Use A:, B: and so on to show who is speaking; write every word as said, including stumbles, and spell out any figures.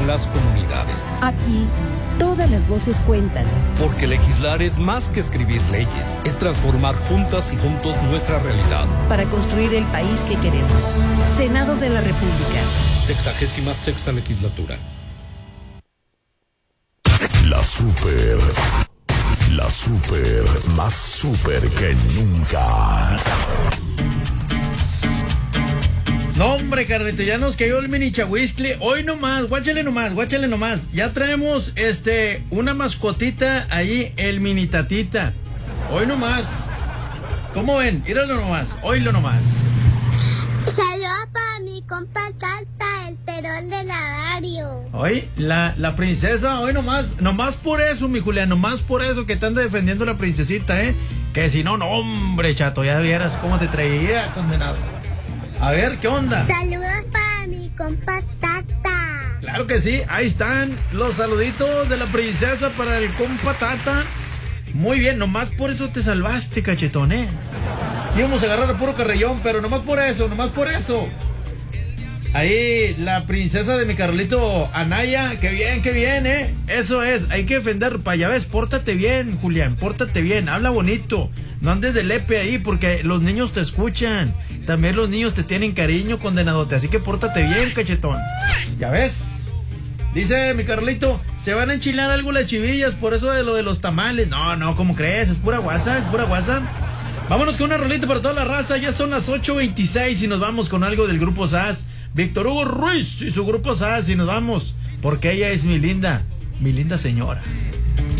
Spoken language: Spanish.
A: las comunidades.
B: Aquí, todas las voces cuentan.
A: Porque legislar es más que escribir leyes, es transformar juntas y juntos nuestra realidad.
B: Para construir el país que queremos. Senado de la República.
A: Sexagésima sexta legislatura.
C: La super... La super, más super que nunca.
D: No, hombre, carnita, ya nos cayó el mini chahuiscle. Hoy nomás, guáchale nomás, guáchale nomás. Ya traemos, este, una mascotita ahí, el mini tatita. Hoy nomás. ¿Cómo ven? Míralo nomás, oílo nomás.
E: Saludos para mi compa Tata, el terol de Dario.
D: Hoy, la, la princesa, hoy nomás, nomás por eso, mi Julián, nomás por eso que te anda defendiendo la princesita, ¿eh? Que si no, no, hombre, chato, ya vieras cómo te traía, condenado. A ver, ¿qué onda?
E: Saludos para mi compa Tata.
D: Claro que sí, ahí están los saluditos de la princesa para el compa Tata. Muy bien, nomás por eso te salvaste, cachetón, ¿eh? Íbamos a agarrar a puro carrillón, pero nomás por eso, nomás por eso. Ahí, la princesa de mi Carlito Anaya, qué bien, qué bien, ¿eh? Eso es, hay que defender, pa, ya ves, pórtate bien, Julián, pórtate bien, habla bonito. No andes de lepe ahí, porque los niños te escuchan. También los niños te tienen cariño, condenadote, así que pórtate bien, cachetón. Ya ves. Dice mi Carlito, se van a enchilar algo las chivillas por eso de lo de los tamales. No, no, ¿cómo crees? Es pura guasa, es pura guasa. Vámonos con una rolita para toda la raza. Ya son las ocho veintiséis y nos vamos con algo del grupo S A S. Víctor Hugo Ruiz y su grupo S A S y nos vamos porque ella es mi linda, mi linda señora.